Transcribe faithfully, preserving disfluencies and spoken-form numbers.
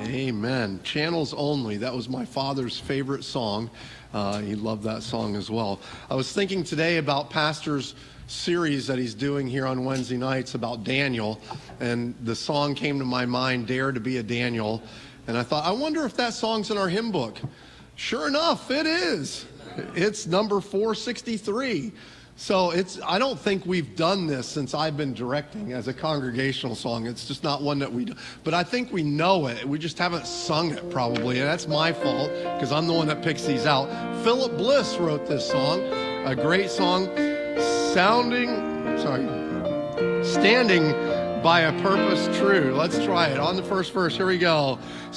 Amen. Channels Only. That was my father's favorite song. Uh, he loved that song as well. I was thinking today about Pastor's series that he's doing here on Wednesday nights about Daniel, and the song came to my mind, Dare to be a Daniel, and I thought, I wonder if that song's in our hymn book. Sure enough, it is. It's number four sixty-three. So it's, I don't think we've done this since I've been directing as a congregational song. It's just not one that we do. But I think we know it. We just haven't sung it probably. And that's my fault because I'm the one that picks these out. Philip Bliss wrote this song, a great song, sounding, sorry, standing by a purpose true. Let's try it. On the first verse, here we go.